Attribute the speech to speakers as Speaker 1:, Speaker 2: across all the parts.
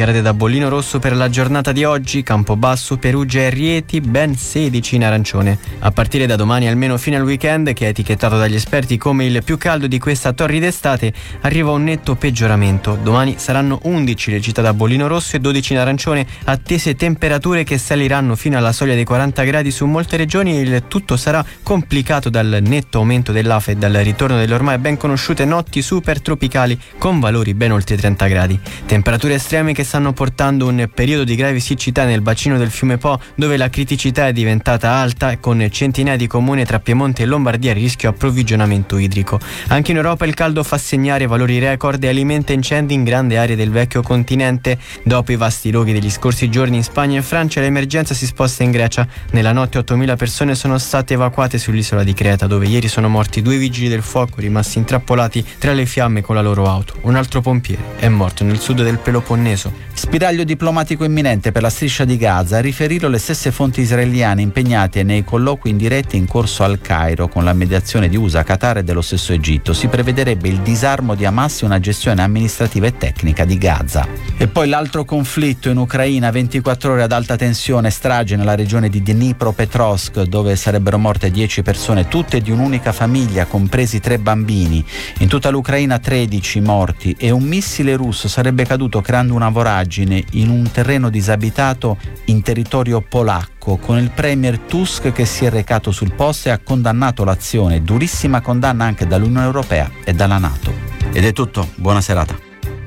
Speaker 1: mascherate da bollino rosso per la giornata di oggi: Campobasso, Perugia e Rieti, ben 16 in arancione. A partire da domani, almeno fino al weekend, che è etichettato dagli esperti come il più caldo di questa torrida estate, arriva un netto peggioramento. Domani saranno 11 le città da bollino rosso e 12 in arancione, attese temperature che saliranno fino alla soglia dei 40 gradi su molte regioni, e il tutto sarà complicato dal netto aumento dell'afa e dal ritorno delle ormai ben conosciute notti super tropicali con valori ben oltre 30 gradi. Temperature estreme che stanno portando un periodo di gravi siccità nel bacino del fiume Po, dove la criticità è diventata alta e con centinaia di comuni tra Piemonte e Lombardia a rischio approvvigionamento idrico. Anche in Europa il caldo fa segnare valori record e alimenta incendi in grandi aree del vecchio continente. Dopo i vasti roghi degli scorsi giorni in Spagna e Francia, l'emergenza si sposta in Grecia. Nella notte 8.000 persone sono state evacuate sull'isola di Creta, dove ieri sono morti 2 vigili del fuoco rimasti intrappolati tra le fiamme con la loro auto. Un altro pompiere è morto nel sud del Peloponneso.
Speaker 2: Spiraglio diplomatico imminente per la striscia di Gaza, a riferirlo le stesse fonti israeliane impegnate nei colloqui indiretti in corso al Cairo con la mediazione di USA, Qatar e dello stesso Egitto. Si prevederebbe il disarmo di Hamas e una gestione amministrativa e tecnica di Gaza. E poi l'altro conflitto in Ucraina, 24 ore ad alta tensione, strage nella regione di Dnipropetrovsk, dove sarebbero morte 10 persone, tutte di un'unica famiglia, compresi 3 bambini. In tutta l'Ucraina 13 morti, e un missile russo sarebbe caduto creando una voragine in un terreno disabitato in territorio polacco, con il premier Tusk che si è recato sul posto e ha condannato l'azione. Durissima condanna anche dall'Unione Europea e dalla NATO. Ed è tutto, buona serata.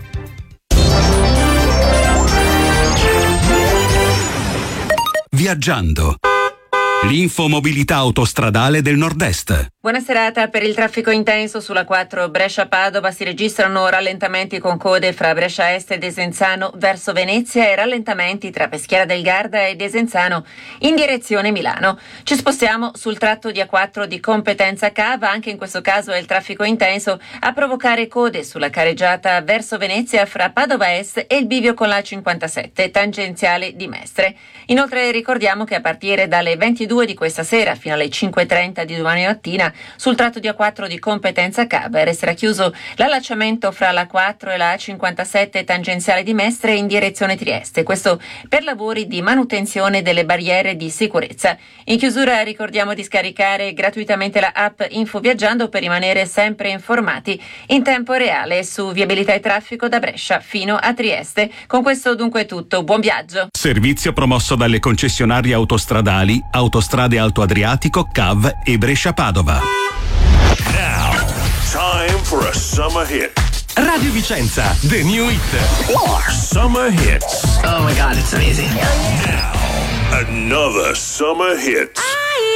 Speaker 3: Viaggiando. L'infomobilità autostradale del Nord-Est.
Speaker 4: Buona serata. Per il traffico intenso sulla 4 Brescia-Padova si registrano rallentamenti con code fra Brescia Est e Desenzano verso Venezia e rallentamenti tra Peschiera del Garda e Desenzano in direzione Milano. Ci spostiamo sul tratto di A4 di competenza CAV. Anche in questo caso è il traffico intenso a provocare code sulla careggiata verso Venezia fra Padova Est e il bivio con la 57 tangenziale di Mestre. Inoltre ricordiamo che a partire dalle 22 di questa sera fino alle 5:30 di domani mattina sul tratto di A4 di competenza CAV resterà chiuso l'allacciamento fra la 4 e la 57 tangenziale di Mestre in direzione Trieste, questo per lavori di manutenzione delle barriere di sicurezza. In chiusura ricordiamo di scaricare gratuitamente la app Info Viaggiando per rimanere sempre informati in tempo reale su viabilità e traffico da Brescia fino a Trieste. Con questo dunque è tutto, buon viaggio.
Speaker 3: Servizio promosso dalle concessionarie autostradali Autostrade Alto Adriatico, CAV e Brescia-Padova.
Speaker 5: Now, time for a summer hit.
Speaker 3: Radio Vicenza, the new hit.
Speaker 5: Summer hits.
Speaker 6: Oh my God, it's amazing.
Speaker 5: Now, another summer hit.